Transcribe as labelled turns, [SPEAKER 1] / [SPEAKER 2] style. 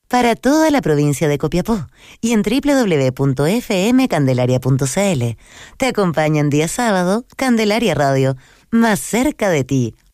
[SPEAKER 1] para toda la provincia de Copiapó y en www.fmcandelaria.cl. Te acompaña en día sábado Candelaria Radio, más cerca de ti.